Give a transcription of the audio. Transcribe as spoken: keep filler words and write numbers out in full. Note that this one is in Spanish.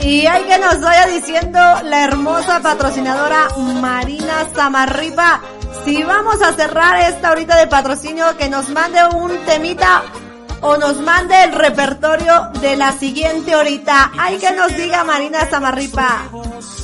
Y hay que nos vaya diciendo la hermosa patrocinadora Marina Samarripa, si vamos a cerrar esta horita de patrocinio, que nos mande un temita o nos mande el repertorio de la siguiente horita. Hay que nos diga Marina Samarripa.